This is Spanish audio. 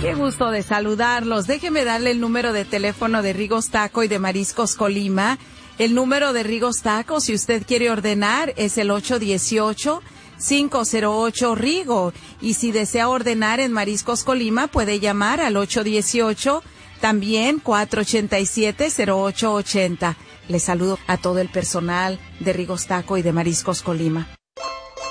Qué gusto de saludarlos. Déjeme darle el número de teléfono de Rigo's Taco y de Mariscos Colima. El número de Rigo's Taco, si usted quiere ordenar, es el 818-508-RIGO. Y si desea ordenar en Mariscos Colima, puede llamar al 818, también 487-0880. Les saludo a todo el personal de Rigo's Taco y de Mariscos Colima.